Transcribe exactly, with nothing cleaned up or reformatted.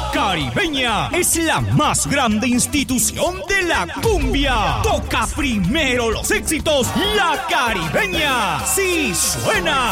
La Caribeña es la más grande institución de la cumbia. Toca primero los éxitos La Caribeña. Sí suena